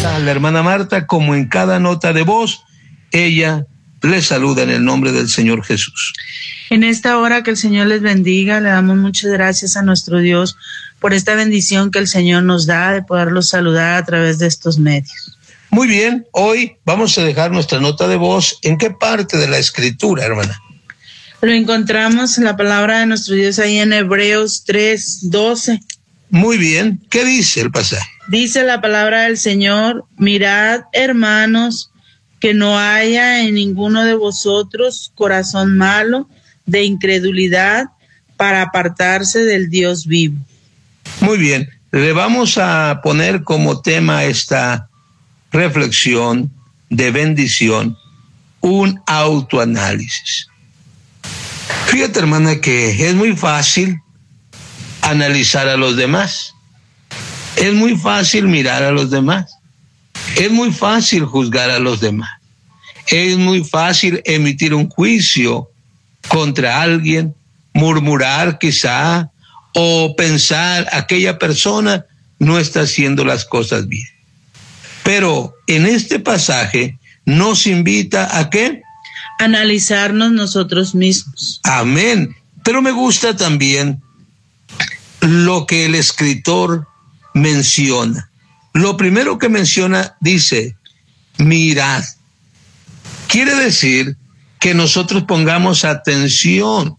A la hermana Marta, como en cada nota de voz, ella les saluda en el nombre del Señor Jesús. En esta hora que el Señor les bendiga, le damos muchas gracias a nuestro Dios por esta bendición que el Señor nos da de poderlos saludar a través de estos medios. Muy bien, hoy vamos a dejar nuestra nota de voz. ¿En qué parte de la Escritura, hermana? Lo encontramos en la palabra de nuestro Dios ahí en Hebreos 3:12. Muy bien, ¿qué dice el pasaje? Dice la palabra del Señor: mirad, hermanos, que no haya en ninguno de vosotros corazón malo de incredulidad para apartarse del Dios vivo. Muy bien, le vamos a poner como tema esta reflexión de bendición, un autoanálisis. Fíjate, hermana, que es muy fácil analizar a los demás. Es muy fácil mirar a los demás. Es muy fácil juzgar a los demás. Es muy fácil emitir un juicio contra alguien, murmurar quizá, o pensar aquella persona no está haciendo las cosas bien. Pero en este pasaje nos invita a ¿qué? Analizarnos nosotros mismos. Amén. Pero me gusta también lo que el escritor menciona. Lo primero que menciona dice, mirad. Quiere decir que nosotros pongamos atención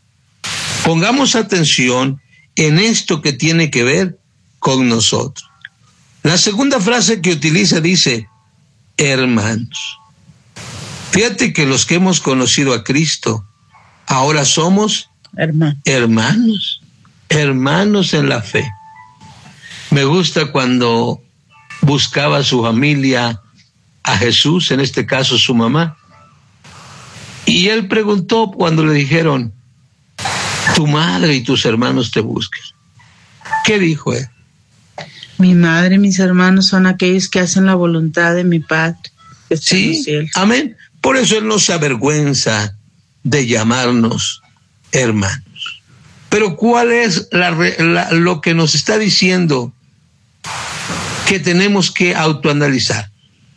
en esto que tiene que ver con nosotros. La segunda frase que utiliza dice, hermanos. Fíjate que los que hemos conocido a Cristo, ahora somos hermanos en la fe. Me gusta cuando buscaba a su familia a Jesús, en este caso su mamá, y él preguntó cuando le dijeron, tu madre y tus hermanos te buscan. ¿Qué dijo él? Mi madre y mis hermanos son aquellos que hacen la voluntad de mi Padre. Sí, amén. Por eso él no se avergüenza de llamarnos hermanos. Pero ¿cuál es lo que nos está diciendo que tenemos que autoanalizar?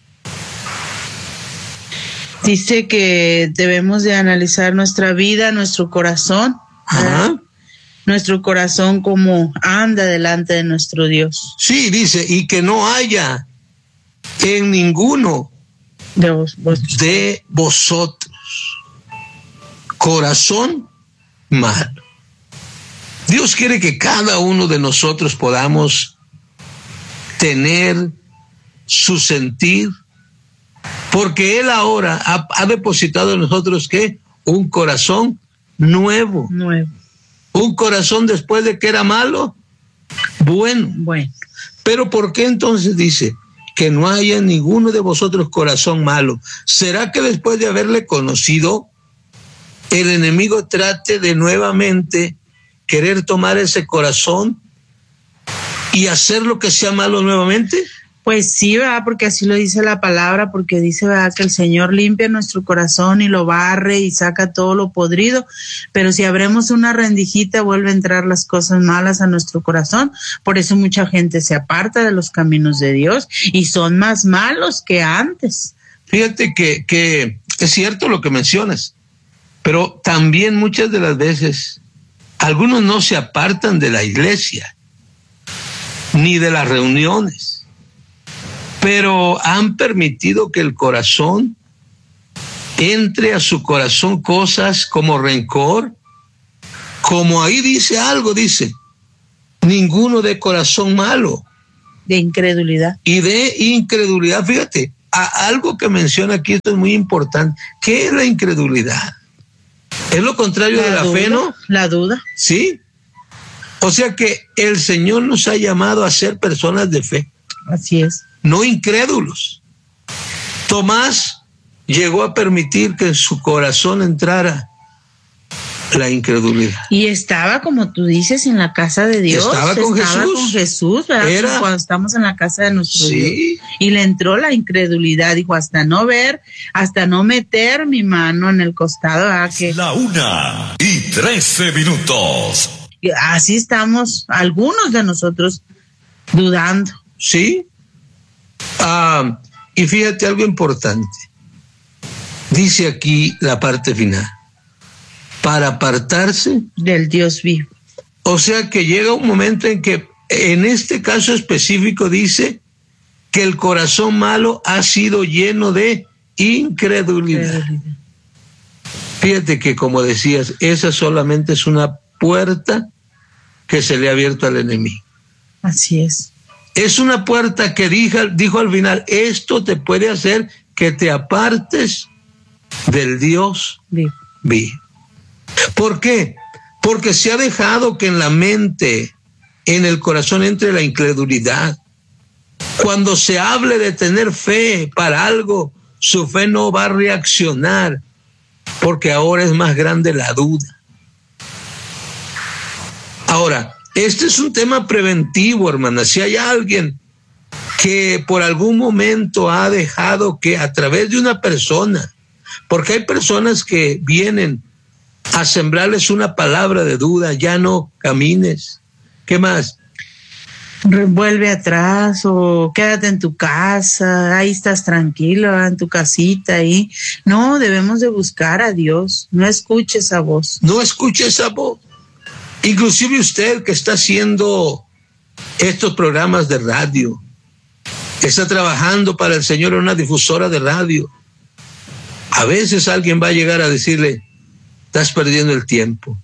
Dice que debemos de analizar nuestra vida, nuestro corazón. Ajá. Nuestro corazón como anda delante de nuestro Dios. Sí, dice, y que no haya en ninguno de vosotros corazón malo. Dios quiere que cada uno de nosotros podamos tener su sentir, porque Él ahora ha depositado en nosotros ¿qué? Un corazón nuevo. Un corazón después de que era malo, bueno. Pero ¿por qué entonces dice que no haya en ninguno de vosotros corazón malo? ¿Será que después de haberle conocido, el enemigo trate de nuevamente querer tomar ese corazón y hacer lo que sea malo nuevamente? Pues sí, ¿verdad? Porque así lo dice la palabra, porque dice, ¿verdad?, que el Señor limpia nuestro corazón y lo barre y saca todo lo podrido, pero si abrimos una rendijita vuelve a entrar las cosas malas a nuestro corazón. Por eso mucha gente se aparta de los caminos de Dios y son más malos que antes. Fíjate que es cierto lo que mencionas, pero también muchas de las veces algunos no se apartan de la iglesia ni de las reuniones, pero han permitido que el corazón entre a su corazón cosas como rencor, como ahí dice algo, dice, ninguno de corazón malo. De incredulidad. Y de incredulidad, fíjate, algo que menciona aquí, esto es muy importante. ¿Qué es la incredulidad? Es lo contrario de la fe, ¿no? La duda. Sí. O sea que el Señor nos ha llamado a ser personas de fe. Así es. No incrédulos. Tomás llegó a permitir que en su corazón entrara la incredulidad. Y estaba, como tú dices, en la casa de Dios. Estaba con Jesús, ¿verdad? Cuando estamos en la casa de nuestro sí. Dios. Y le entró la incredulidad, dijo, hasta no ver, hasta no meter mi mano en el costado. ¿Verdad? Que 1:13. Así estamos, algunos de nosotros, dudando. Sí. Y fíjate algo importante. Dice aquí la parte final. Para apartarse del Dios vivo. O sea que llega un momento en que, en este caso específico, dice que el corazón malo ha sido lleno de incredulidad. Fíjate que, como decías, esa solamente es una puerta que se le ha abierto al enemigo. Así es. Es una puerta que dijo al final, esto te puede hacer que te apartes del Dios vivo. ¿Por qué? Porque se ha dejado que en la mente, en el corazón, entre la incredulidad. Cuando se hable de tener fe para algo, su fe no va a reaccionar, porque ahora es más grande la duda. Ahora, este es un tema preventivo, hermana. Si hay alguien que por algún momento ha dejado que a través de una persona, porque hay personas que vienen a sembrarles una palabra de duda, ya no camines. ¿Qué más? Vuelve atrás o quédate en tu casa, ahí estás tranquilo, en tu casita ahí. No, debemos de buscar a Dios, no escuche esa voz. No escuche esa voz. Inclusive usted que está haciendo estos programas de radio, que está trabajando para el Señor en una difusora de radio, a veces alguien va a llegar a decirle, estás perdiendo el tiempo.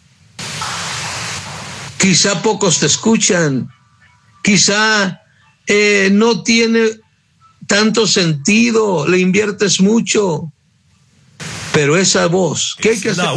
Quizá pocos te escuchan, quizá no tiene tanto sentido, le inviertes mucho, pero esa voz, ¿qué hay que hacer?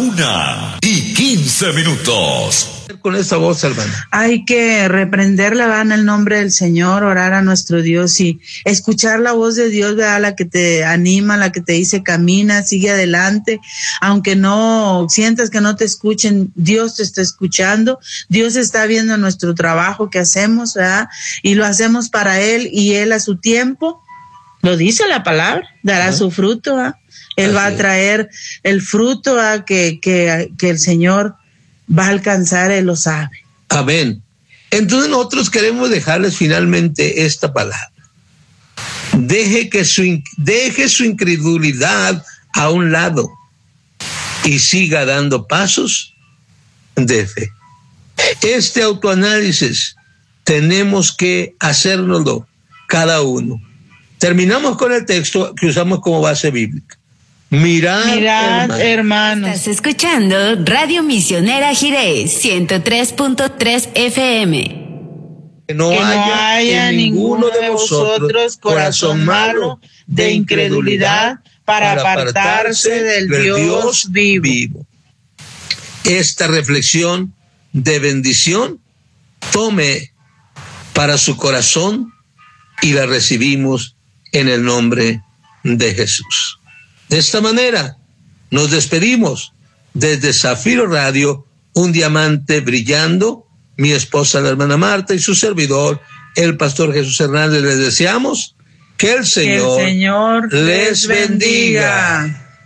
1:15. Con esa voz, hermana. Hay que reprenderla, en el nombre del Señor, orar a nuestro Dios y escuchar la voz de Dios, ¿verdad? La que te anima, la que te dice camina, sigue adelante, aunque no sientas que no te escuchen, Dios te está escuchando, Dios está viendo nuestro trabajo que hacemos, ¿verdad? Y lo hacemos para Él y Él a su tiempo, lo dice la palabra, dará su fruto, ¿verdad? Él va a traer el fruto, ¿verdad? Que el Señor va a alcanzar, Él lo sabe. Amén. Entonces nosotros queremos dejarles finalmente esta palabra. Deje su incredulidad a un lado y siga dando pasos de fe. Este autoanálisis tenemos que hacérnoslo cada uno. Terminamos con el texto que usamos como base bíblica. Mirad, hermanos. Estás escuchando Radio Misionera Jirés 103.3 FM. Que no haya en ninguno de vosotros corazón malo de incredulidad para apartarse del Dios vivo. Esta reflexión de bendición tome para su corazón y la recibimos en el nombre de Jesús. De esta manera nos despedimos desde Zafiro Radio, un diamante brillando. Mi esposa, la hermana Marta, y su servidor, el pastor Jesús Hernández, les deseamos que el Señor les bendiga.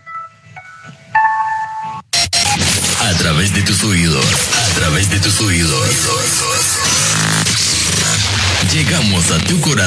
A través de tus oídos, llegamos a tu corazón.